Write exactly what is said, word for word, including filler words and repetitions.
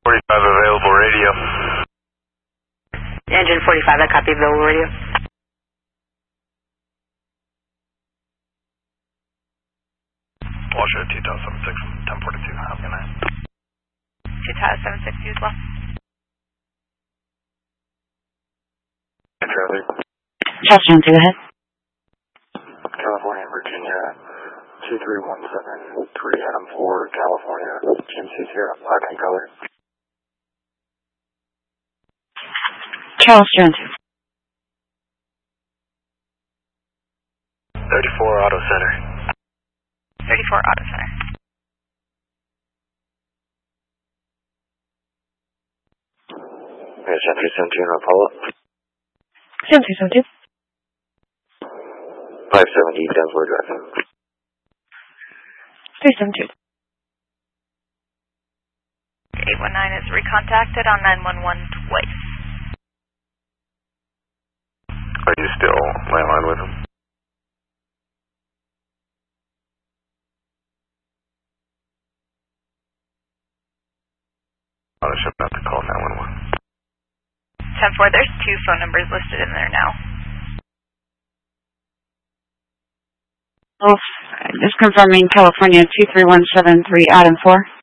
forty-five available radio. Engine forty-five, I copy available radio. Washer two thousand seven six, ten forty-two, how can I? two thousand seven sixty as well. Charlie. Charleston, go ahead. California, Virginia, two three one seven three Adam four, California, G M C Sierra, black and color. Charleston. thirty-four Auto Center. thirty-four Auto Center. Okay, seven three seven two, no follow-up. seven three seven two. five seventy, Densmore Drive. three seven two. eight one nine is recontacted on nine one one twice. Are you still landline with him? I should have to call nine one one. ten four, there's two phone numbers listed in there now. Oh, just confirming California two three one seven three Adam four.